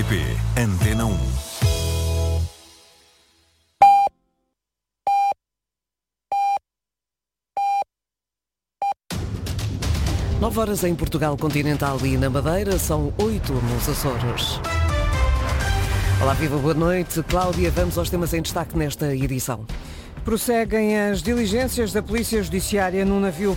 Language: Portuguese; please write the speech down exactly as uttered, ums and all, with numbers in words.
P, Antena um. nove horas em Portugal Continental e na Madeira, são oito nos Açores. Olá, viva, boa noite. Cláudia, vamos aos temas em destaque nesta edição. Prosseguem as diligências da Polícia Judiciária no navio